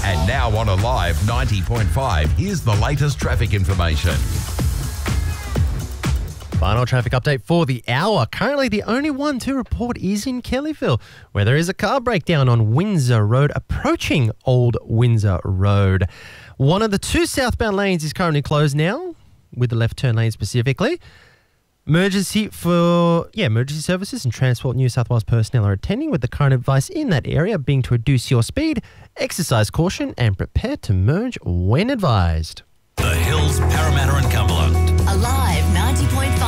And now on Alive 90.5, here's the latest traffic information. Final traffic update for the hour. Currently, the only one to report is in Kellyville, where there is a car breakdown on Windsor Road, approaching Old Windsor Road. One of the two southbound lanes is currently closed now, with the left turn lane specifically. Emergency services and Transport New South Wales personnel are attending, with the current advice in that area being to reduce your speed, exercise caution, and prepare to merge when advised. The Hills, Parramatta and Cumberland. Alive 90.5.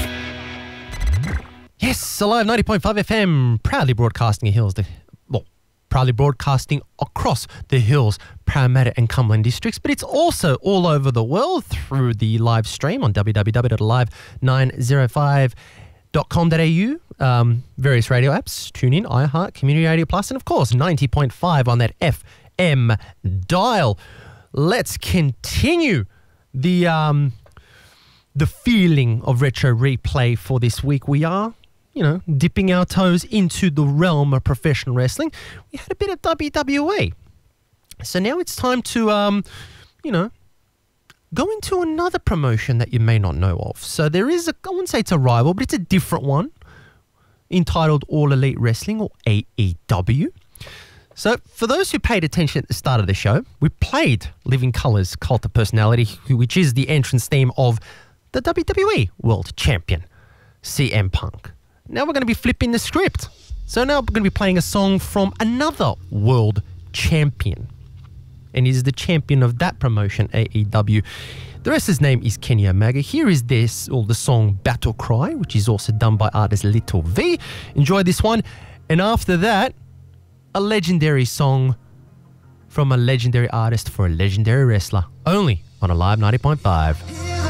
Yes, Alive 90.5 FM, proudly broadcasting across the Hills, Parramatta and Cumberland districts, but it's also all over the world through the live stream on www.live905.com.au, various radio apps, TuneIn, iHeart, Community Radio Plus, and of course 90.5 on that FM dial. Let's continue the feeling of retro replay for this week. We are, dipping our toes into the realm of professional wrestling. We had a bit of WWE. So now it's time to, go into another promotion that you may not know of. So there is I wouldn't say it's a rival, but it's a different one, entitled All Elite Wrestling, or AEW. So for those who paid attention at the start of the show, we played Living Colour's Cult of Personality, which is the entrance theme of the WWE World Champion, CM Punk. Now we're going to be flipping the script. So now we're going to be playing a song from another world champion. And he's the champion of that promotion, AEW. The wrestler's name is Kenny Omega. Here is the song Battle Cry, which is also done by artist Little V. Enjoy this one. And after that, a legendary song from a legendary artist for a legendary wrestler. Only on Alive 90.5.